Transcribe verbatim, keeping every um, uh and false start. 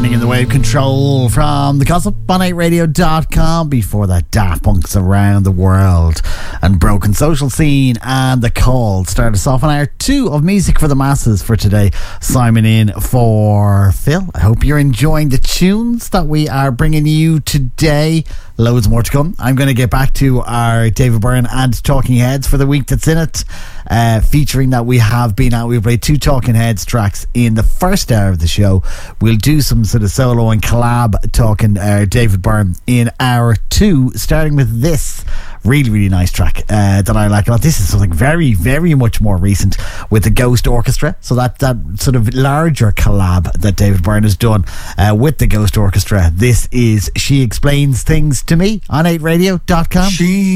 Spinning in the Wave Control from the Gossip on eight radio dot com. Before that, Daft Punk's Around the World and Broken Social Scene and The Call. Start us off on hour two of Music for the Masses for today. Simon in for Phil. I hope you're enjoying the tunes that we are bringing you today. Loads more to come. I'm going to get back to our David Byrne and Talking Heads for the week that's in it, uh, featuring that we have been out. We played two Talking Heads tracks in the first hour of the show. We'll do some sort of solo and collab talking uh, David Byrne in hour two, starting with this really, really nice track uh, that I like a lot. This is something very, very much more recent with the Ghost Orchestra. So that, that sort of larger collab that David Byrne has done uh, with the Ghost Orchestra. This is She Explains Things to Me on eight radio dot com. She